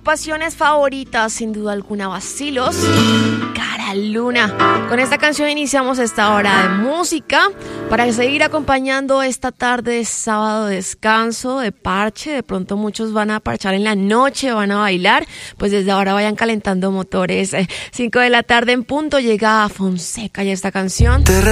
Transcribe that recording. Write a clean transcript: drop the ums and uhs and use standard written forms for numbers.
agrupaciones favoritas, sin duda alguna, Bacilos, Cara Luna. Con esta canción iniciamos esta hora de música para seguir acompañando esta tarde de sábado de descanso, de parche. De pronto muchos van a parchar en la noche, van a bailar, pues desde ahora vayan calentando motores. 5 de la tarde en punto llega Fonseca y esta canción